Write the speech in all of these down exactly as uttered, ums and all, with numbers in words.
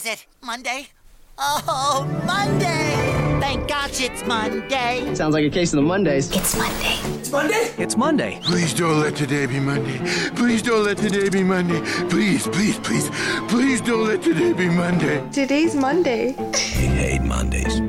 it? Monday? Oh, Monday! Thank gosh it's Monday. Sounds like a case of the Mondays. It's Monday. It's Monday? It's Monday. Please don't let today be Monday. Please don't let today be Monday. Please, please, please, please don't let today be Monday. Today's Monday. I hate Mondays.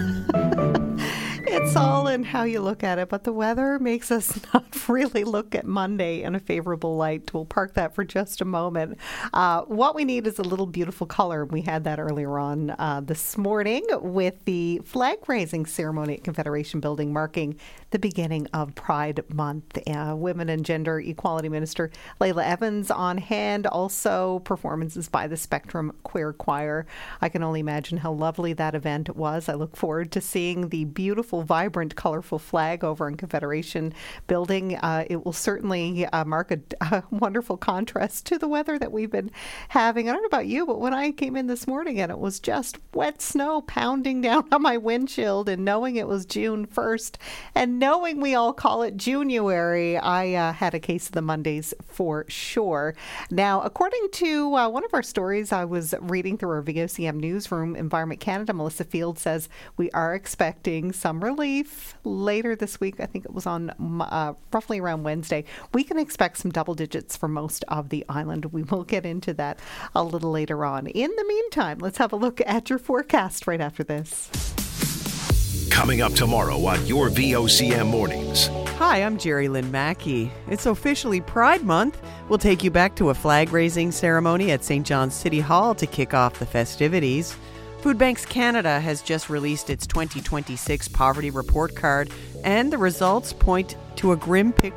It's all in how you look at it, but the weather makes us not really look at Monday in a favorable light. We'll park that for just a moment. Uh, what we need is a little beautiful color. We had that earlier on uh, this morning with the flag-raising ceremony at Confederation Building marking the beginning of Pride Month. Uh, Women and Gender Equality Minister Layla Evans on hand. Also performances by the Spectrum Queer Choir. I can only imagine how lovely that event was. I look forward to seeing the beautiful, vibrant, colorful flag over in Confederation Building. Uh, it will certainly uh, mark a, a wonderful contrast to the weather that we've been having. I don't know about you, but when I came in this morning and it was just wet snow pounding down on my windshield, and knowing it was June first and knowing we all call it January, I uh, had a case of the Mondays for sure. Now, according to uh, one of our stories I was reading through our V O C M newsroom, Environment Canada, Melissa Field says we are expecting some relief later this week. I think it was on uh, roughly around Wednesday. We can expect some double digits for most of the island. We will get into that a little later on. In the meantime, let's have a look at your forecast right after this. Coming up tomorrow on your V O C M Mornings. Hi, I'm Jerry Lynn Mackey. It's officially Pride Month. We'll take you back to a flag-raising ceremony at Saint John's City Hall to kick off the festivities. Food Banks Canada has just released its twenty twenty-six poverty report card, and the results point to a grim picture